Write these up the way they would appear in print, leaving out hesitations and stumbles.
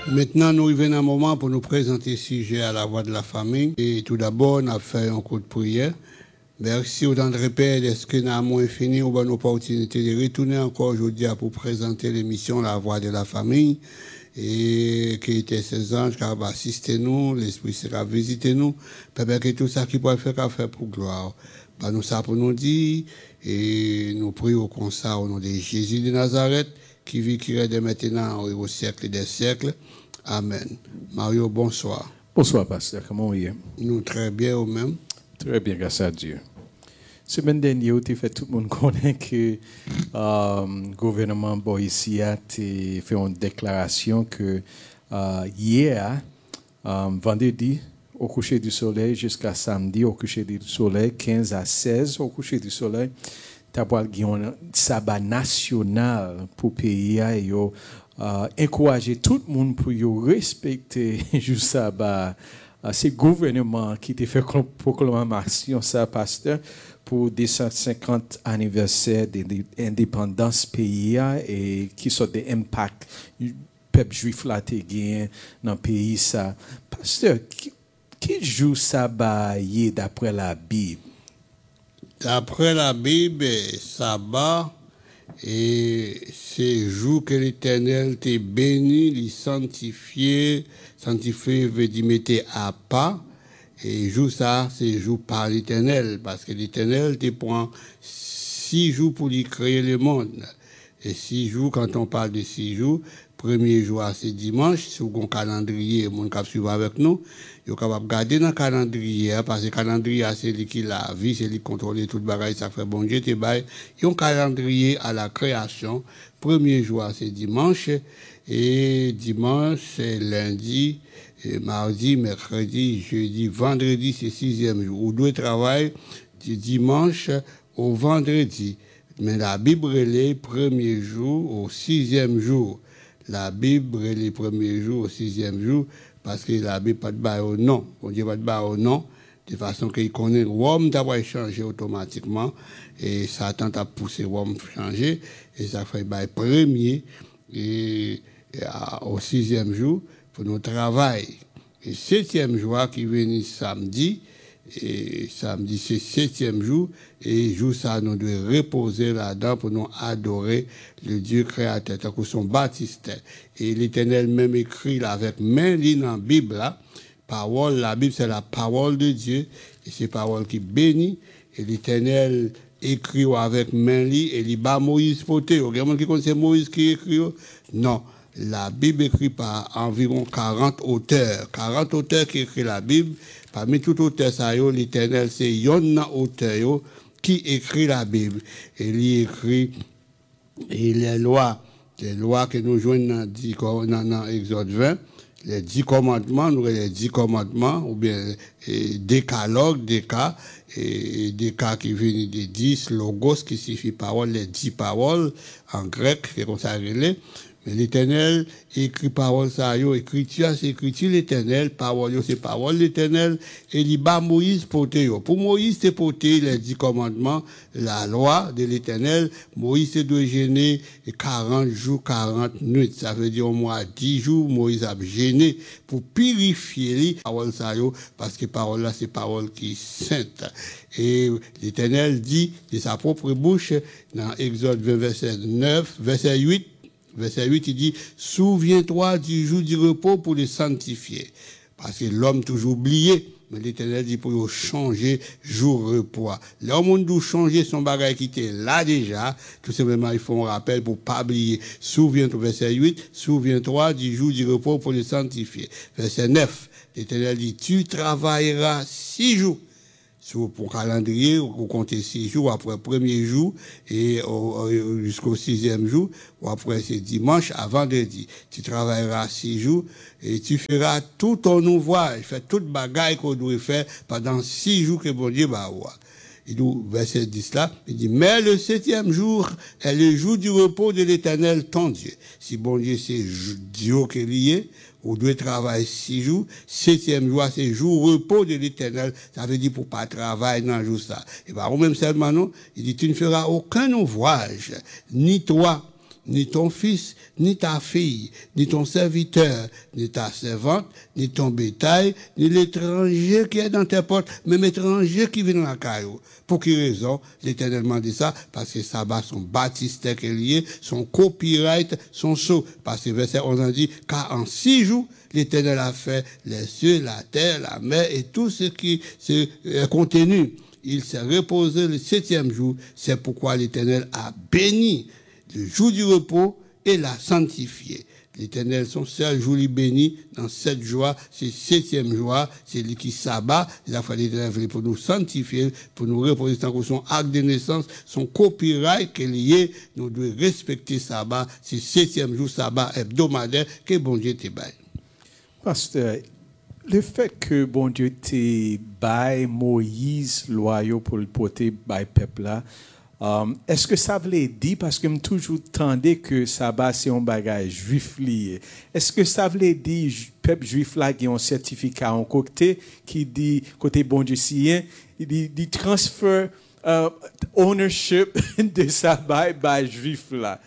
Maintenant, nous arrivons à un moment pour nous présenter le sujet à la voix de la famille. Et tout d'abord, on a fait un coup de prière. Merci au temps de répète, est-ce que nous avons fini ou bonne opportunité de retourner encore aujourd'hui pour présenter l'émission La Voix de la Famille et qui était ces anges qui va assister nous, l'Esprit sera visiter nous, peut-être que tout ça qui peut faire pour gloire. Bah, nous ça pour nous dire et nous prions comme ça au nom de Jésus de Nazareth qui vit, qui règne maintenant et au siècle des siècles. Amen. Mario, bonsoir. Bonsoir, pasteur. Comment est-ce? Nous très bien au même. Très bien, grâce à Dieu. Semaine dernière, tu fait tout le monde connaît que le gouvernement Boïsia a fait une déclaration que hier, vendredi, au coucher du soleil, jusqu'à samedi, au coucher du soleil, 15 à 16, au coucher du soleil, tu as un sabbat national pour le pays et encourager tout le monde pour respecter le sabbat. C'est le gouvernement qui a fait proclamation, ça, pasteur, pour 250 anniversaire de l'indépendance pays et qui sont des impacts peuple juif là dans le pays ça. Pasteur, qui joue sabbat d'après la Bible? D'après la Bible, sabbat, et c'est jour que l'Éternel t'a béni, il sanctifié veut dire mettre à pas, et jour ça, c'est jour par l'Éternel, parce que l'Éternel te prend 6 jours pour lui créer le monde. Et 6 jours, quand on parle de 6 jours, premier jour c'est dimanche, sur un calendrier, mon cap suivre avec nous, vous êtes capable de garder dans le calendrier, parce que le calendrier, c'est lui qui la vie, c'est lui qui contrôle tout le bagage, ça fait bon Dieu, il y a un calendrier à la création, premier jour c'est dimanche, et dimanche c'est lundi, et mardi, mercredi, jeudi, vendredi c'est 6e jour. On doit travailler du dimanche au vendredi. Mais la Bible est le premier jour au 6e jour. La Bible est le premier jour au 6e jour parce que la Bible pas de bail au nom. On dit pas de bail au nom de façon qu'il connaît Rome d'avoir changé automatiquement et Satan a poussé Rome à changer et ça fait bail premier et au 6e jour pour notre travail. Et 7e jour qui vient samedi. Et samedi, c'est 7e jour, et jour ça, nous devons reposer là-dedans pour nous adorer le Dieu créateur, tant que son baptiste. Et l'Éternel même écrit là, avec main ligne en Bible, là, parole, la Bible, c'est la parole de Dieu, et c'est parole qui bénit, et l'Éternel écrit avec main ligne, et il bat Moïse poté. Vous avez qui connaît Moïse qui écrit? Non. La Bible écrit par environ 40 auteurs. 40 auteurs qui écrivent la Bible. Parmi tous les auteurs, l'Éternel, c'est yon auteur qui écrit la Bible. Et il écrit et les lois que nous joignons dans Exode 20, les 10 commandements, nous les 10 commandements, ou bien décalogue, des cas qui viennent des 10, logos qui signifie parole, les 10 paroles en grec, c'est comme ça relais. Mais l'Éternel écrit parole ça yo, écriture c'est écriture l'Éternel, parole yo c'est parole l'Éternel, et il bat Moïse porter yo. Pour Moïse c'est porter les 10 commandements, la loi de l'Éternel. Moïse doit gêner 40 jours, 40 nuits. Ça veut dire au moins 10 jours Moïse a gêné pour purifier les paroles ça yo, parce que parole là c'est parole qui est sainte. Et l'Éternel dit de sa propre bouche dans Exode 20 verset 8, Verset 8, il dit, souviens-toi du jour du repos pour le sanctifier. Parce que l'homme toujours oublié, mais l'Éternel dit pour changer jour repos. L'homme doit changer son bagage qui était là déjà, tout simplement il faut un rappel pour pas oublier. Souviens-toi, verset 8, souviens-toi du jour du repos pour le sanctifier. Verset 9, l'Éternel dit, tu travailleras 6 jours. Pour calendrier, vous comptez 6 jours après le premier jour et jusqu'au 6e jour, ou après c'est dimanche à vendredi. Tu travailleras 6 jours et tu feras tout ton ouvrage, fais toute bagaille qu'on doit faire pendant 6 jours que bon Dieu va avoir. Il dit, verset 10 là, il dit, mais le 7e jour est le jour du repos de l'Éternel, ton Dieu. Si bon Dieu c'est Dieu qui est lié, on doit travailler 6 jours, 7e jour c'est jour repos de l'Éternel, ça veut dire pour pas travailler dans le jour ça. Et bien, ou même seulement non, il dit, tu ne feras aucun ouvrage, ni toi, ni ton fils, ni ta fille, ni ton serviteur, ni ta servante, ni ton bétail, ni l'étranger qui est dans tes portes, même l'étranger qui vient dans la caillou. Pour quelle raison l'Éternel m'a dit ça? Parce que sabbat, son baptistère qui est lié, son copyright, son sceau. Parce que verset 11 a dit, car en 6 jours, l'Éternel a fait les cieux, la terre, la mer et tout ce qui est contenu. Il s'est reposé le 7e jour. C'est pourquoi l'Éternel a béni le jour du repos et l'a sanctifié. L'Éternel, son seul jour, il bénit dans 7 jours, c'est 7e jour, c'est lui qui sabbat. Il a fallu l'Éternel pour nous sanctifier, pour nous reposer tant que son acte de naissance, son copyright qui est lié, nous devons respecter sabbat, c'est 7e jour, sabbat hebdomadaire, que bon Dieu te baille. Pasteur, le fait que bon Dieu te baille Moïse loyaux pour le porter by peuple là, est-ce que ça veut dire, parce que je toujours tendais que sabbat c'est un bagage juif lié. Est-ce que ça veut dire peuple juif là qui a un certificat en côté qui dit côté bon Dieu sien, il dit transfert ownership de sabbat by juif là.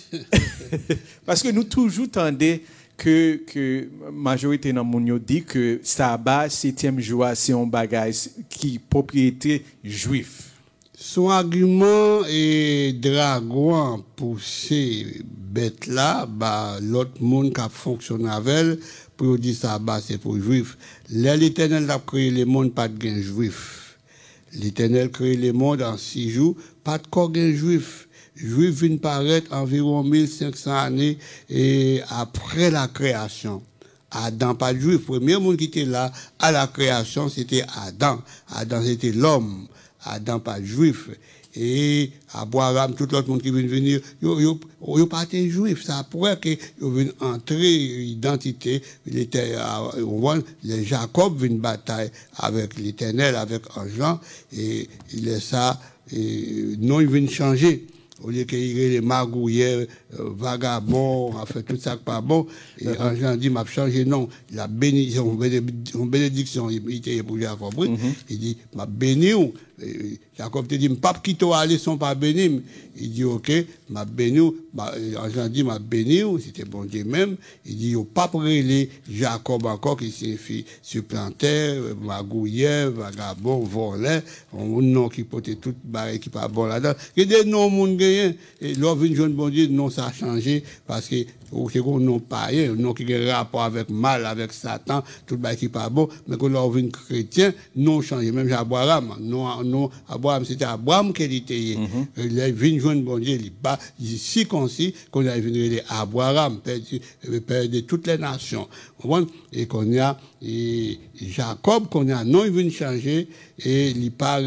Parce que nous toujours tendais que majorité dans mon dit que sabbat 7e jour c'est un bagage qui propriété juif. Son argument est dragon pour ces bêtes-là, l'autre monde qui fonctionne avec elle, pour dire ça, c'est pour juif. L'Éternel a créé le monde, pas de gain juif. L'Éternel créé le monde en 6 jours, pas de corps gain juif. Juif vient paraître environ 1500 années et après la création. Adam, pas de juif. Le premier monde qui était là à la création, c'était Adam. Adam, c'était l'homme. Adam pas juif et Abraham tout l'autre monde qui vient venir yo pas été juif ça pourrait que yo vient entrer identité il était les Jacob vient bataille avec l'Éternel avec Ange et il est ça et non il vient changer au lieu qu'il y ait les magouillers, vagabonds, enfin tout ça pas bon, et Ange dit m'a changé non, la bénédiction, une bénédiction, il était pour Jacob, il dit m'a béni ou Jacob te dit pas quitter aller sont pas béni, il dit OK, m'a béni ou Ange dit m'a béni ou c'était bon Dieu même, il dit yo pas prélé Jacob encore qui signifie supplanteur, magouilleur, vagabond, voleur, un nom qui portait tout barré qui pas bon là-dedans, il y a des noms monde gagné et l'homme vient jeune bon Dieu non ça a changé parce que c'est un nom païen, un nom qui a rapport avec mal, avec Satan, tout le qui pas bon, mais quand l'on vient chrétien, non changé. Même Abraham, non, Abraham, c'était Abraham qui était. Il est venu joindre bon Dieu, il est si concis qu'on a venu Abraham, père de toutes les nations. Et qu'on a, et Jacob, qu'on a, non, il vient changer, et il parle,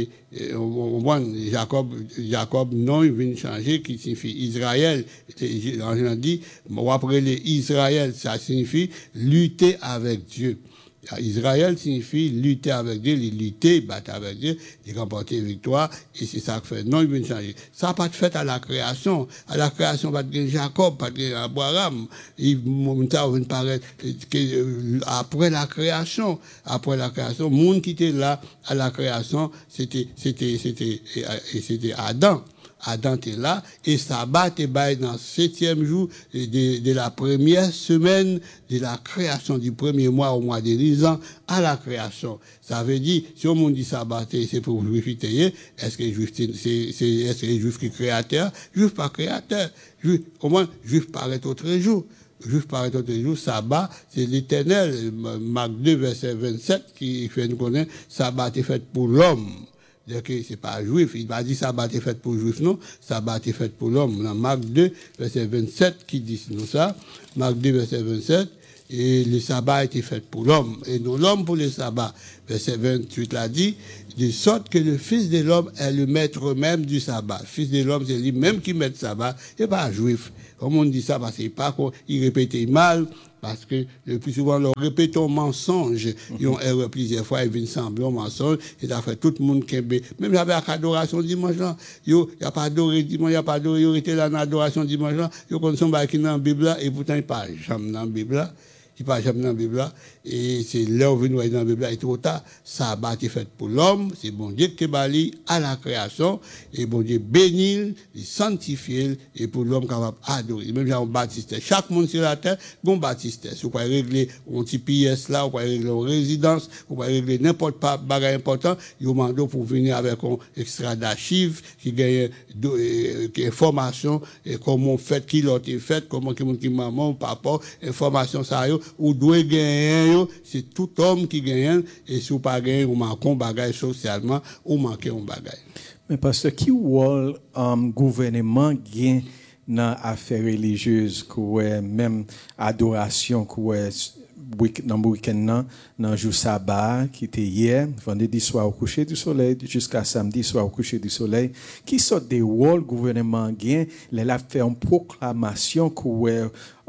Jacob, non, il vient changer, qui signifie Israël. On a dit, après les Israël, ça signifie lutter avec Dieu. Israël signifie lutter avec Dieu, lutter, battre avec Dieu, remporter victoire, et c'est ça que fait. Non, il vient changer. Ça n'a pas de fait à la création. À la création, pas de Jacob, pas de Abraham. Il vient paraître après la création, monde qui était là à la création, c'était Adam. Adam était là, et sabbat était dans le 7e jour de la première semaine de la création, du premier mois au mois de Nisan à la création. Ça veut dire, si on dit sabbat, c'est pour juif, est-ce que les juifs qui créateur? Juif pas créateur. Au moins, juif paraît autre jour. Juif paraît autre jour, sabbat, c'est l'Éternel. Marc 2, verset 27, qui fait nous connaître, sabbat est fait pour l'homme. C'est pas juif, il va dire sabbat est fait pour juif, non, sabbat est fait pour l'homme. Dans Marc 2, verset 27, qui dit nous ça, Marc 2, verset 27, et le sabbat a été fait pour l'homme, et non l'homme pour le sabbat. Verset 28 l'a dit, de sorte que le Fils de l'homme est le maître même du sabbat. Le Fils de l'homme, c'est lui-même qui met le sabbat, et pas juif. Comme on dit ça, parce qu'il pas il répétait mal, parce que le plus souvent, leur répète un mensonge. Ils ont erré plusieurs fois, ils viennent sembler un mensonge, et ça fait tout le monde qui est même avec l'adoration dimanche là, il n'y a pas adoré dimanche, il n'y a pas adoré, il était là dans l'adoration dimanche là, il y a qui dans la Bible là, et pourtant il parle jamais dans la Bible là. qui pas jamais dans la Bible là, et c'est là où nous dans la Bible là, et trop tard, sabbat est fait pour l'homme, c'est bon Dieu qui bali à la création, et bon Dieu bénit, il sanctifie, et pour l'homme capable d'adorer. Même Jean Baptiste, chaque monde sur la terre, bon Baptiste, vous pouvez régler un petit pièce là, vous pouvez régler une résidence, vous pouvez régler n'importe quoi, bagage important, il vous demande pour venir avec un extrait d'archives, qui gagne information, et comment on fait, qui l'a fait, comment qui maman, papa, information ça, ou doit gagner, c'est tout homme qui gagne, et si vous pas gagner, vous manquez un bagage socialement, ou manquez un bagage. Mais parce que qui rôle gouvernement gagne dans affaires religieuses, même adoration, dans le week-end, dans le jour sabbat, qui était hier, vendredi soir au coucher du soleil, jusqu'à samedi soir au coucher du soleil, qui sont des rôles gouvernement gagne, il a fait une proclamation que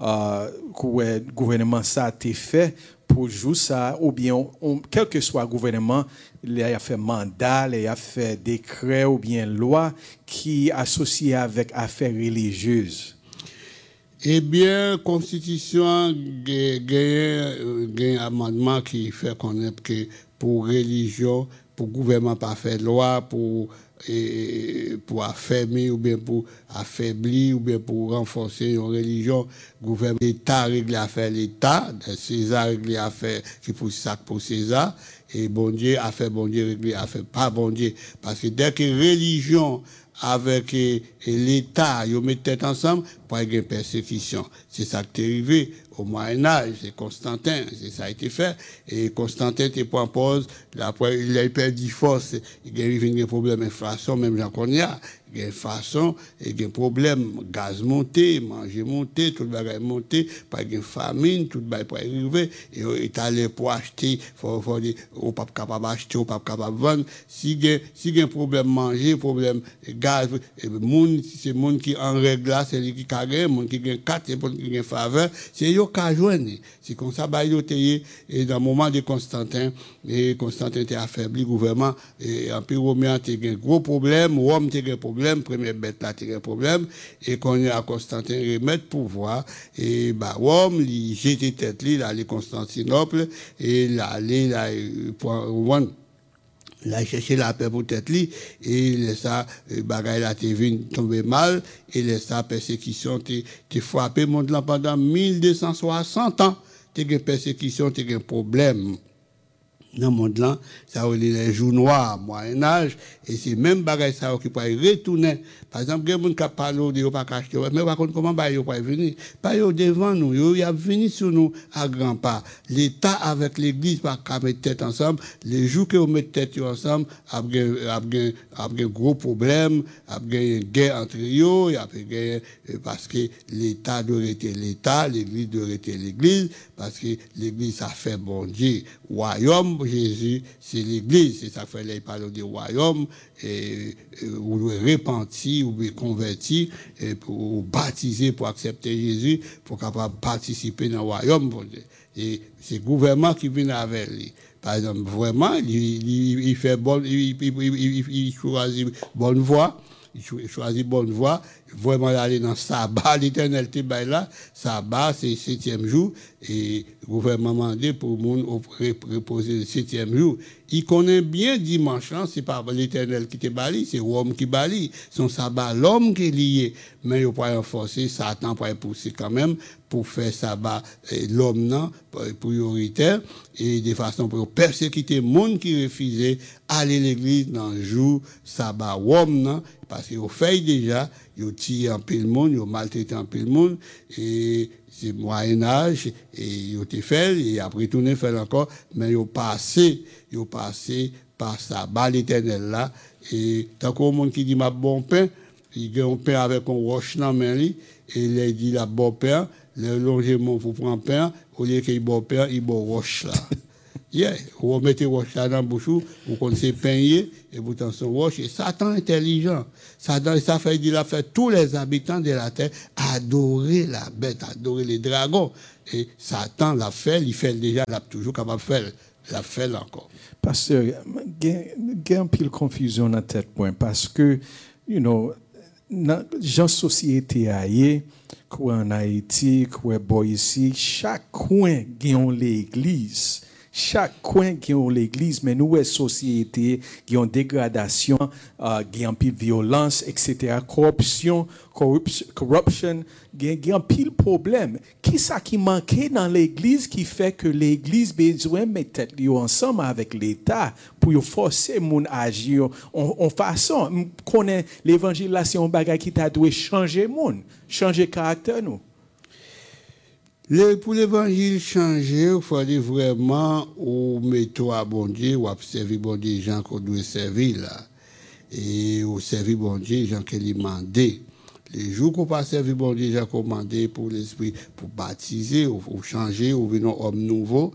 le gouvernement ça a été fait pour jouer ça, ou bien, quel que soit le gouvernement, il a fait mandat, il a fait décret ou bien loi qui est associé avec affaires religieuses. Eh bien, Constitution gagne un amendement qui fait connaître que pour religion, pour gouvernement pas faire loi, pour affermir ou bien pour affaiblir ou bien pour renforcer une religion, gouvernement, l'État règle à faire l'État, César règle à faire qui pour ça pour César, et bon Dieu a fait bon Dieu règle à faire pas bon Dieu, parce que dès que religion avec l'État, ils mettent tête ensemble pour avoir une persécution. C'est ça qui est arrivé au Moyen-Âge, c'est Constantin, c'est ça a été fait. Et Constantin te propose, après, il a perdu force, il a eu un problème d'inflation, même j'en connais, il y a une façon, il y a un problème, gaz monté, manger monté, tout le bagage monté, pas une famine, tout le bagage pour arriver, et il est allé pour acheter, faut dire, on pas capable d'acheter, on pas capable de vendre. Si il y a un problème manger, problème gaz, c'est le monde qui en règle là, c'est lui qui a gagné, le monde qui gagne 4, c'est le monde qui gagne faveur, c'est eux qui a joindre. C'est comme ça, et dans le moment de Constantin, et Constantin était affaibli, le gouvernement, et Empire romain a un gros problème, Rome a un problème, première bête là, a un problème, et qu'on est à Constantin remettre pouvoir, et Rome, il jette tête, il allait Constantinople, et il allait là, pour Rome. Là, il cherchait la paix pour tête li, et il laisse ça, bagaille là, t'es venu tomber mal, et laisse ça, persécution, t'es frappé, monde là pendant 1260 ans, t'es une persécution, t'es un problème. Dans le monde là, ça veut dire les jours noirs, Moyen-Âge, et c'est même bagaille ça qui peut retourner. Par exemple, il y a des gens qui parlent de pas acheter, mais par contre, comment ils peuvent venir? Pas devant nous, ils viennent sur nous à grands pas. L'État avec l'Église, pas qu'à mettre tête ensemble, les jours que vous mettez tête ensemble, il y a un gros problème, il y a une guerre entre eux, parce que l'État doit être l'État, l'Église doit être l'Église, parce que l'Église, ça fait bon Dieu. Royaume, Jésus, c'est l'Église, c'est ça que fait les parler du royaume, ou repentir, ou convertir, pour baptiser, pour accepter Jésus, pour capable participer dans le royaume. Et c'est le gouvernement qui vient avec lui. Par exemple, vraiment, il fait il choisit bonne voie. Il choisit bonne voie, vraiment aller dans sabbat, l'éternel te bail là, sabbat c'est le 7e jour, et le gouvernement demandé pour monde reposer le 7e jour. Il connaît bien dimanche, hein, c'est pas l'éternel qui te bali, c'est l'homme qui bali, son sabbat, l'homme qui est lié, mais il faut pas renforcer, Satan pour pousser quand même, pour faire sabbat, l'homme non, prioritaire, et de façon pour persécuter le monde qui refusait aller à l'église dans le jour sabbat, l'homme non, parce qu'ils ont fait déjà, ils ont tiré un peu le monde, ils ont maltraité un peu le monde, et c'est Moyen-Âge, et ils ont été fait, et après tourné fait encore, mais ils ont passé par sabbat l'éternel là, et tant qu'au monde qui dit ma bon pain, il y a un pain avec un roche dans la main, et il dit la bon pain, le logement pour prendre pain, au lieu qu'il bon pain, il bon roche là. Vous remettez roche là dans la bouche, vous connaissez peigner, et vous t'en son roche, et Satan intelligent. Satan, ça fait tous les habitants de la terre adorer la bête, adorer les dragons. Et Satan l'a fait, il fait déjà, il a toujours capable de faire, l'a fait encore. Pasteur, il y a un peu de confusion dans tête point, parce que, dans la société ailleurs, quoi en Haïti, quoi ici, chaque coin a l'église. Chaque coin qui a l'église, mais nous, société, qui ont dégradation, qui ont pile violence, etc., corruption, qui ont pile problème. Qui ça qui manquait dans l'église qui fait que l'église besoin de mettre ensemble avec l'État pour forcer les gens à agir en façon. On connaît l'évangile là, c'est un bagage qui t'a dû changer le monde, changer le caractère nous. Pour l'évangile changer, il faut vraiment au métaux à bon Dieu, ou servir bon Dieu, gens qu'on doit servir là. Et au servir bon Dieu, gens qui les mandé. Les jours qu'on passe servir bon Dieu, gens qu'on mandé pour l'esprit, pour baptiser, ou changer, ou venir homme nouveau,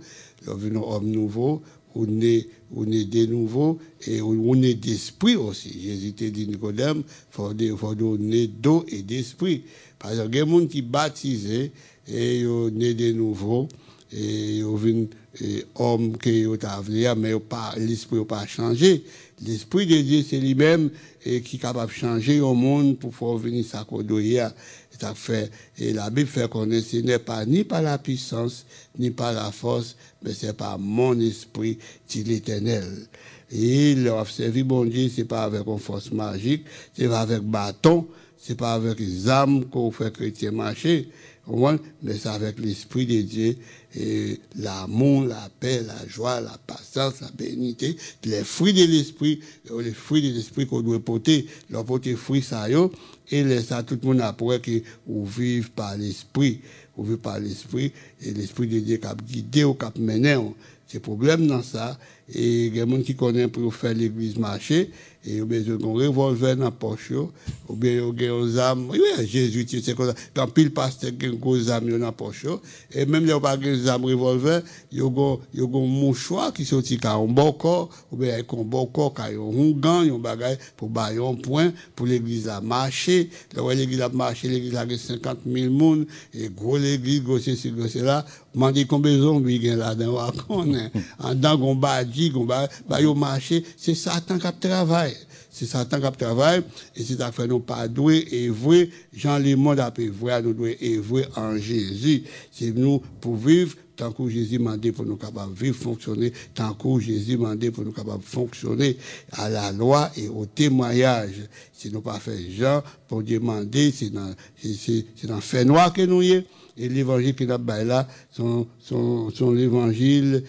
on est de nouveau, et on est d'esprit aussi. Jésus te dit Nicodème, il faut donner d'eau et d'esprit. Par exemple, il y a des gens qui baptisent, et ils né de nouveau, et ils viennent hommes qui ont avlé, mais l'esprit n'a pas changé. L'esprit de Dieu, c'est lui-même qui est capable de changer au monde pour faire venir sa codoya. Et la Bible fait connaître ce n'est pas ni par la puissance, ni par la force, mais c'est par mon esprit, dit l'Éternel. Et leur servir bon Dieu, c'est pas avec une force magique, c'est pas avec bâton, c'est pas avec les âmes qu'on fait chrétien marcher. Mais c'est avec l'Esprit de Dieu, et l'amour, la paix, la joie, la patience, la bénité, les fruits de l'Esprit qu'on doit porter, leur porter fruits ça et laisser tout le monde après que vous vivez par l'Esprit, et l'Esprit de Dieu qui a guidé ou qui a mené. C'est problème dans ça, et il y a des gens qui connaissent pour faire l'église marcher, et ils ont besoin d'un revolver dans la poche, ou bien ils ont des armes. Oui, Jésus, c'est comme ça. Quand pile pasteur qui a des armes dans la poche, et même les pas des armes revolver, ils ont un mouchoir qui sortit à un bon corps, ou bien avec un bon corps, qui a un gant, ils ont bagage pour bailler un point, pour l'église à marcher. Là, l'église a marché, l'église a 50 000 personnes, et gros l'église, gros ceci, gros cela. M'en dit combien de zombies il y a là-dedans, en dans qu'on badji, qu'on va au marché, c'est Satan qui travaille. C'est Satan qui travaille, et c'est ça que nous pas doué et vrai, Jean le monde a pu voir, nous devons œuvrer en Jésus. C'est nous pour vivre tant que Jésus m'a dit pour nous capables de vivre, fonctionner, tant que Jésus m'a dit pour nous capables de fonctionner à la loi et au témoignage. Si nous pas fait Jean pour demander, c'est dans fait noir que nous y est. Et l'évangile qu'il a là, son l'évangile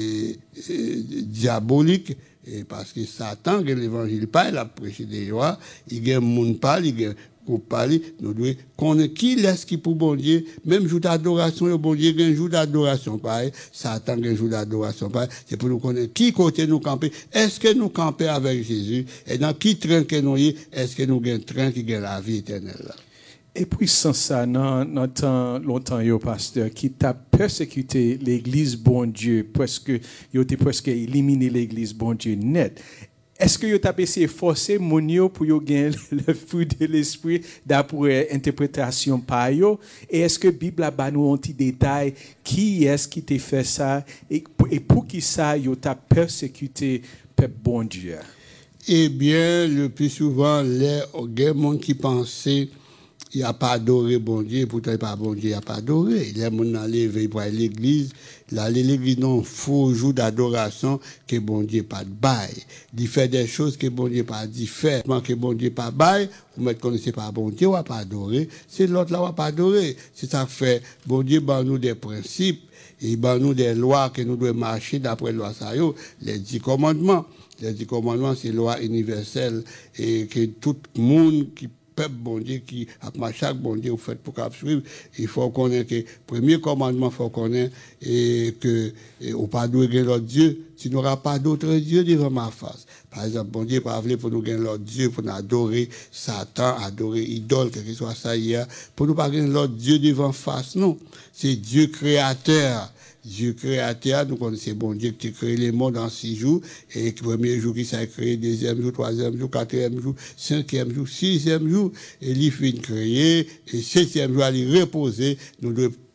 diabolique, et parce que Satan, que l'évangile pas, il a prêché des lois, il y a un monde pas, il y a un parler, nous devons connaître qui laisse qui pour bon Dieu, même jour d'adoration, le bon Dieu, il y a un jour d'adoration pareil, Satan, il y a un jour d'adoration pareil, c'est pour nous connaître qui côté nous camper, est-ce que nous camper avec Jésus, et dans qui train que nous y, est-ce que nous avons un train qui a la vie éternelle là. Et puis sans ça, dans temps longtemps, yo pasteur qui t'a persécuté l'église bon Dieu, yo t'a presque éliminé l'église bon Dieu net. Est-ce que yo t'a essayé forcer mon yo pour yo gagner le fruit de l'esprit d'après interprétation par yo? Et est-ce que Bible a ba nous un petit détail qui est-ce qui t'a fait ça et pour qui ça yo t'a persécuté peuple bon Dieu? Eh bien, le plus souvent les gens qui pensaient il n'a pas adoré bon Dieu, pourtant il n'a pas bon Dieu, il n'a pas adoré. Les gens dans l'éveil pour l'église, l'église non faux jour d'adoration que bon Dieu pas de bail. Il fait des choses que bon Dieu pas dit faire, que bon Dieu pas bail, ou mettre connaissez pas bon Dieu, ou pas adorer, c'est l'autre là ou pas adorer. C'est ça que fait bon Dieu ban nous des principes et ban nous des lois que nous devons marcher d'après loi ça yo, les 10 commandements. Les 10 commandements c'est loi universelle et que tout le monde qui peuple bon Dieu qui a chaque bon Dieu fait pour qu'on suivre, il faut connaître que premier commandement faut connaître et que ou pas douer l'autre Dieu, tu n'auras pas d'autre Dieu devant ma face. Par exemple, bon Dieu pas voulu pour nous gagner l'autre Dieu pour nous adorer Satan, adorer idole, quel que soit ça hier, pour nous pas gagner l'autre Dieu devant face non, c'est Dieu créateur. Dieu créateur, nous connaissons bon Dieu qui a créé les mondes en 6 jours, et le premier jour qui s'est créé, deuxième jour, troisième jour, quatrième jour, cinquième jour, sixième jour, et il finit créer, et septième jour, il reposer, nous devons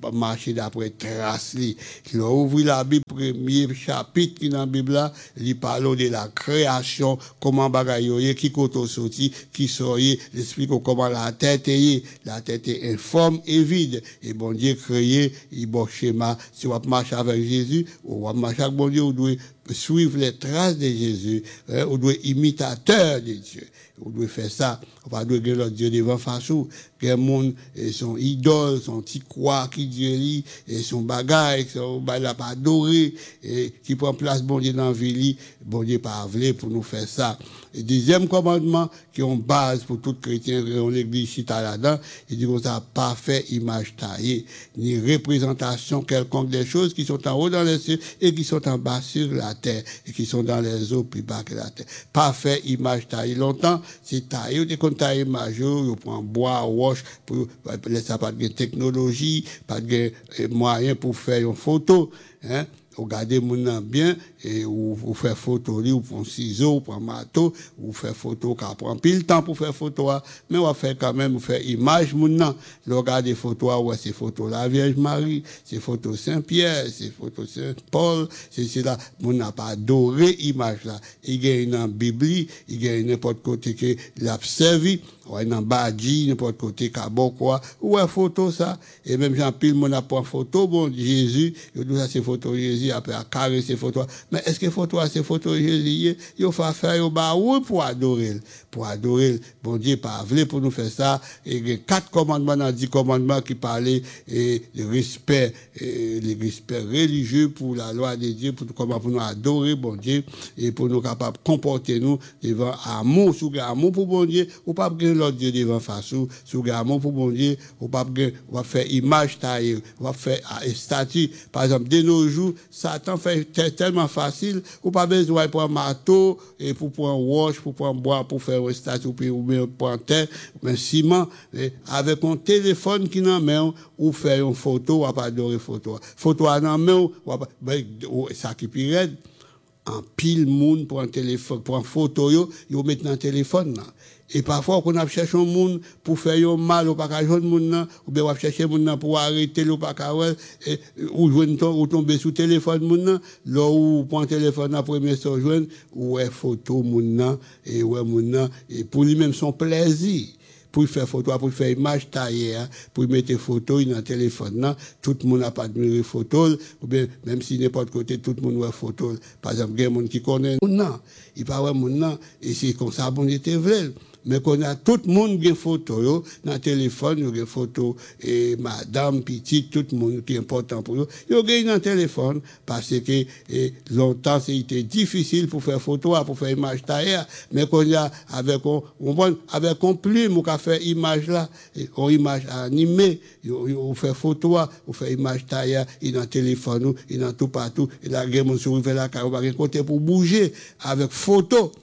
marcher d'après trace li. Si on ouvre la Bible, premier chapitre qui dans la Bible là, il parle de la création, comment bagaille qui koto sorti, qui soyez, l'explique comment la tête est informe et vide. Et bon Dieu créé, il bon schéma. Si on marche avec Jésus, on va marcher avec bon Dieu, on doit suivre les traces de Jésus, on doit imitateur de Dieu. On doit faire ça. On va doit gagner l'autre Dieu devant face où. Quel monde, son idole, son petit croix qui Dieu lit, et son bagage, son bagage pas adoré, et qui prend place, bon Dieu, dans la vie, bon Dieu, pas voulu pour nous faire ça. Et deuxième commandement, qui est une base pour tout chrétien, on l'église chita là-dedans, il dit qu'on n'a pas fait image taillée, ni représentation quelconque des choses qui sont en haut dans les cieux et qui sont en bas sur la terre, et qui sont dans les eaux plus bas que la terre. Pas fait image taillée. Longtemps, c'est taillé, ou des qu'on taille image, on prend bois, roche, pour, ça pas de technologie, pas de moyen pour faire une photo, hein. Regardez mon bien et ou faire photo ou prendre ciseaux ou prendre marteau ou faire photo qui prend pile temps pour faire photo mais on va faire quand même faire image mon regarder photo ouais c'est photo la Vierge Marie c'est photo Saint-Pierre c'est photo Saint-Paul c'est là mon n'a pas adoré image là il y a une Bible il y a n'importe côté que l'a servi ouais dans badji n'importe côté cabot quoi ouais photo ça et même Jean pile mon a prend photo bon Jésus il dit ça c'est photo Jésus après à carrer ces photos mais est-ce que photo ces photos Jésus il faut faire au bas pour adorer bon Dieu pas voulu pour nous faire ça et il y a 4 commandements dans 10 commandements qui parlaient et le respect religieux pour la loi de Dieu pour comment pour nous adorer bon Dieu et pour nous capables comporter nous devant amour sous amour pour bon Dieu ou pas l'autre Dieu devant face sous amour pour bon Dieu ou pas on va faire image taillée on va faire statue par exemple de nos jours Satan fait tellement facile ou pas besoin pour un marteau et pour prendre roche pour prendre bois pour faire une statue ou bien pour terre mais ciment avec un téléphone qui dans main ou faire une photo ou pas adorer photo dans main ça qui pire en pile monde pour un téléphone pour un photo yo mettre dans téléphone là. Et parfois, qu'on a cherché un monde pour faire un mal, ou pas qu'à joindre monde, ou bien on va chercher monde pour arrêter, ou pas qu'à ou tomber sous téléphone monde, là où prend téléphone après mais se joindre, ou photo monde, et monde, et pour lui-même son plaisir. Pour faire photo, pour faire image taillée, pour mettre photo dans le téléphone, tout le monde n'a pas de photo, ou bien, même si n'importe côté, tout le monde a photo. Par exemple, il y a des gens qui connaissent non, il parle non, et c'est comme ça, bon, j'étais vrai. Mais qu'on a tout le monde qui a photo, dans le téléphone, il y a des photos, et madame, petite, tout le monde qui est important pour eux. Il y a dans le téléphone, parce que, longtemps, c'était difficile pour faire photo, pour faire image taillée, mais qu'on a, avec un plume, on a fait image là, une image animée, on fait photo, on fait image taillée, dans le téléphone, dans tout partout, et la guerre, on se réveille là, car on va côté pour bouger, avec photo,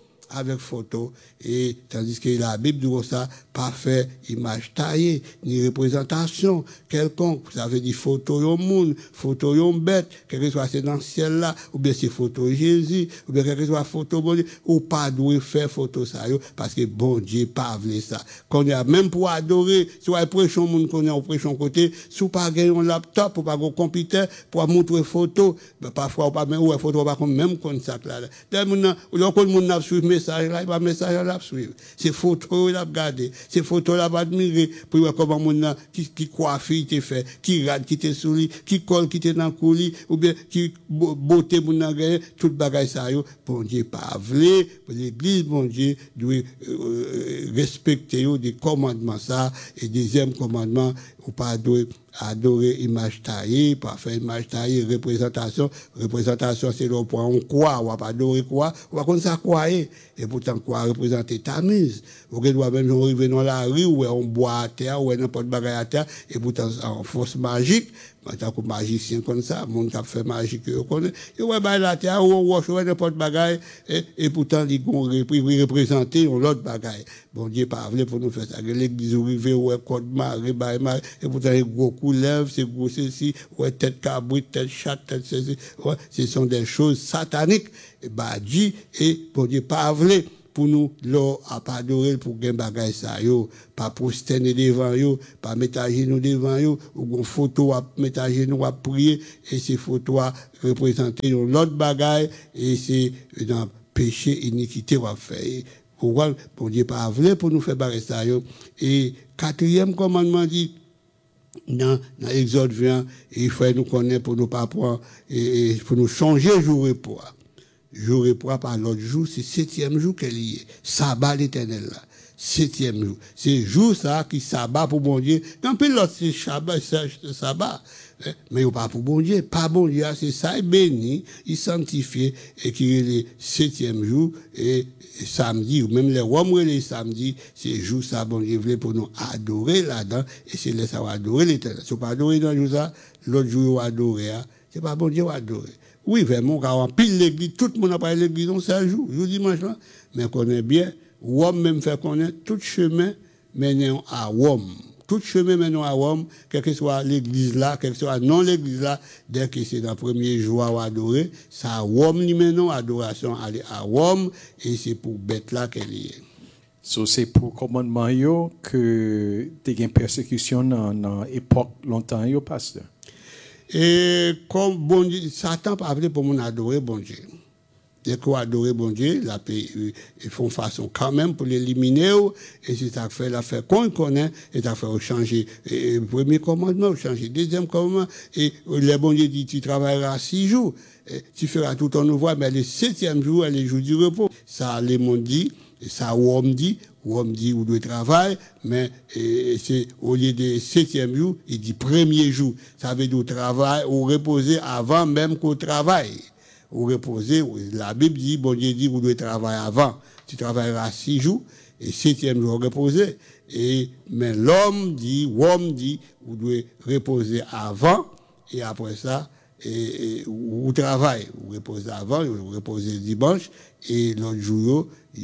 et tandis que la Bible dit ça, pas fait image taillée, ni représentation quelconque, ça veut dire photo yon monde, photo yon bête, quelque soit c'est dans le ciel là, ou bien c'est photo Jésus, ou bien quelque soit photo bon Dieu, ou pas doit faire photo ça yo, parce que bon Dieu pas voulu ça. Qu'on a même pour adorer, soit prêchons monde qu'on a au prêchons côté, sous pas gagner un laptop, ou pas un computer, pour montrer photo, ben parfois ou pas même ou photo pas même comme ça là. Maintenant, le monde n'a suivi message là, il va message là suivre. C'est photo il a regardé, c'est photo là va admirer pour voir comment monde qui coiffe il te fait, qui rade qui te sourit, qui colle qui te dans coulis ou bien qui beauté monde n'a gagné toute bagaille ça yo. Bon Dieu pas voulu, l'église bon Dieu doit respecter des commandements ça et deuxième commandement ou pas adorer image taillée, pas faire image taillée, représentation c'est là pour on croit, on va pas adorer quoi, on va comme ça croire et pourtant quoi représenter Tamise. On doit même arriver dans la rue où on boit à terre ou n'importe bagaille à terre et pourtant en force magique, tant que magicien comme ça, monde qui a fait magie que connaît, et ouais bah la terre où on wash n'importe bagaille et pourtant ils représenter l'autre bagaille. Bon Dieu pas voulu pour nous faire ça. L'église arrivée où code maré et pourtant les gros couleuvres, c'est gros ceci, ouais tête cabrit, tête chat, tête ceci, ouais, ce sont des choses sataniques. Et bah dit et bon Dieu pas voulu pour nous, là, à pas adorer pour gagner bagay ça, yo, pas prosterner devant yo, pas mettre à genoux devant yo, ou une photo à mettre à genoux à prier, et ces photos à représenter l'autre bagay, et c'est dans péché, iniquité, on va faire. Pourquoi, bon Dieu, pas voulu pour nous faire bagay ça, yo. Et quatrième commandement dit, dans Exode 20, il faut nous connaître pour nous pas prendre, et pour nous changer jour et repos. Jour et repos par l'autre jour, c'est septième jour qu'elle y est. Sabbat l'éternel là. Septième jour. C'est jour ça qui sabbat pour bon Dieu. Quand puis l'autre c'est sabbat. Mais pas pour bon Dieu. Pas bon Dieu, c'est ça, il béni, il sanctifie, et qui est le septième jour, et samedi, ou même les Roms, les samedis, c'est jour ça, bon Dieu voulait pour nous adorer là-dedans, et c'est là ça va adorer l'éternel. Si on pas adorer dans le jour ça, l'autre jour, on va adorer, c'est pas bon Dieu, on va adorer. Oui, vraiment, quand on pile l'église, tout le monde a pas l'église, on sait jour, dimanche là, mais on connaît bien, Rome même fait connaître tout chemin menant à Rome. Tout chemin menant à Rome, quelle que soit l'église là, quelle que soit non l'église là, dès que c'est dans le premier jour à adorer, ça à Rome, ni maintenant, adoration aller à Rome, et c'est pour bête là qu'elle y est. So, c'est pour commandement yo que tu as une persécution dans l'époque longtemps yo, pasteur. Et comme bon Dieu, Satan pas appelé pour mon adorer bon Dieu. Dès qu'on adore bon Dieu, ils font façon quand même pour l'éliminer, et c'est ça que fait l'affaire qu'on connaît, et ça fait changer le premier commandement, changer le deuxième commandement, et le bon Dieu dit, tu travailleras 6 jours, tu feras tout ton ouvrage, mais le 7e jour, est le jour du repos. Ça, les mondes dit, ça, Rome dit, où doit travailler, mais c'est au lieu de 7e jour, il dit 1er jour. Ça veut dire au travail, ou reposer avant même qu'au travail. Ou reposer, la Bible dit, bon Dieu dit, vous devez travailler avant. Tu travailleras 6 jours, et 7e jour reposer. Mais Rome dit, vous devez reposer avant, et après ça, vous travaillez. Vous reposez avant, vous reposez dimanche, et l'autre jour,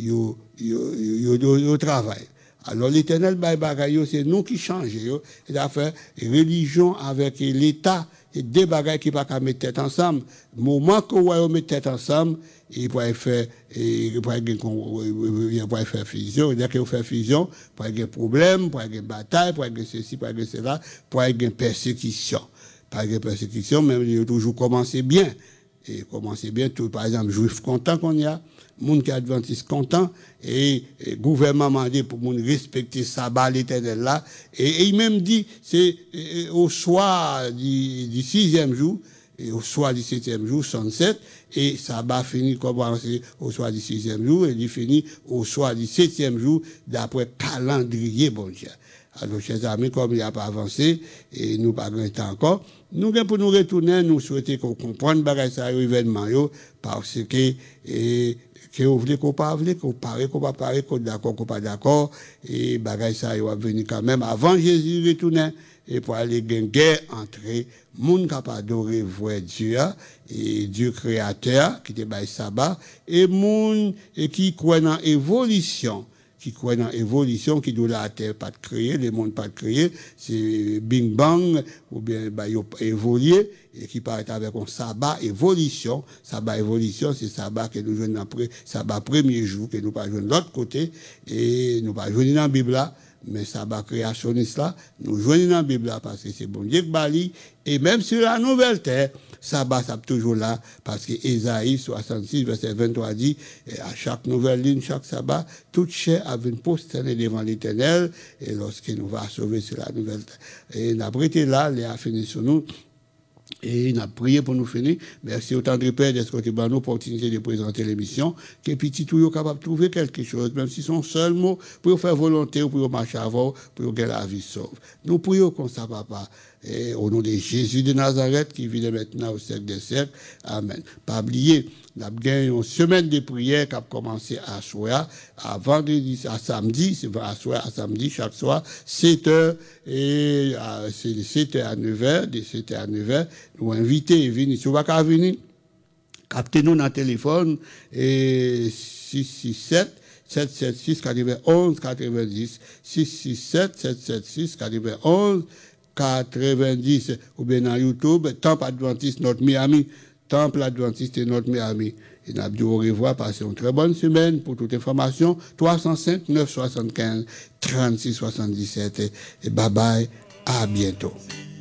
vous travaillez. Alors l'éternel bagay c'est nous qui changeons. Il a fait religion avec l'État, et deux bagailles qui ne peuvent pas mettre tête ensemble. Moment que vous mettez tête ensemble, il pourrait faire fusion. Dès que vous faites fusion, il pourrait y avoir des problèmes, il pourrait y avoir des batailles, il pourrait y avoir ceci, il pourrait y avoir cela, il pourrait y avoir des persécutions. Par exemple, persécution, même il a toujours commencé bien. Et commencer bien, tout, par exemple, juif content qu'on y a, monde qui est adventiste content, et gouvernement mandé pour moun respecter sabbat l'éternel là, et il même dit, c'est au soir du 6e jour, et au soir du 7e jour, 67, et sabbat finit commencer au soir du 6e jour, et il finit au soir du 7e jour, d'après calendrier, bon Dieu. Alors, chers amis, comme il n'y a pas avancé, et nous pas grand temps encore, nous, pour nous retourner, nous souhaitons qu'on comprenne ça, l'événement, parce que, qu'on voulait qu'on pas voulait, qu'on paraît, qu'on pas paraît, qu'on d'accord, qu'on pas d'accord, et bagay ça, va venir quand même avant Jésus retourner, et pour aller gagner guerre entre moun qui pas adoré vrai Dieu, et Dieu créateur, qui te bail sabbat, et moun, qui croit dans évolution, qui croient dans l'évolution, qui doit la terre pas de créer, le monde pas de créer, c'est bing bang, ou bien, évoluer, et qui paraît avec un sabbat évolution. Sabbat évolution, c'est sabbat que nous jouons après, sabbat premier jour, que nous pas jouons de l'autre côté, et nous pas jouons dans la Bible là, mais sabbat créationniste là, nous jouons dans la Bible là, parce que c'est bon Dieu qui bali, et même sur la nouvelle terre, sabbat, ça toujours là, parce que Ésaïe 66, verset 23 dit, à chaque nouvelle ligne, chaque sabbat, toute chair avait une posterne devant l'Éternel, et lorsqu'il nous va sauver sur la nouvelle terre. Et nous avons été là, il a fini sur nous, et il a prié pour nous finir. Merci autant de Père d'être nous l'opportunité de présenter l'émission, que petit tout est capable de trouver quelque chose, même si son seul mot, pour faire volonté, pour marcher avant, pour que la vie sauve. Nous prions comme ça, papa. Et au nom de Jésus de Nazareth, qui vit maintenant au siècle des siècles. Amen. Pas oublier, nous avons gagné une semaine de prière qui a commencé à soir, à vendredi, à samedi, c'est à soir, à samedi, chaque soir, 7h, et c'est de 7h à 9h, de 7h à 9h, nous invitons, venez, si vous n'avez pas venir, captez-nous dans le téléphone, et 667, 776 91 90, 667 776 91 90, ou bien dans YouTube, Temple Adventiste Notre Miami, Temple Adventiste Notre Miami. Et nous dit au revoir, passez une très bonne semaine. Pour toute information, 305 975 36 77. Et bye bye, à bientôt.